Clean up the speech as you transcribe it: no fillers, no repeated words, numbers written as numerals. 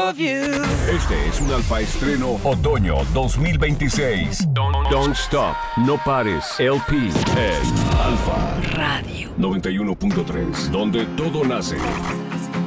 of you. Este es un Alfa Estreno Otoño 2026. Don't Stop, No Pares, LP en Alfa Radio 91.3, donde todo nace.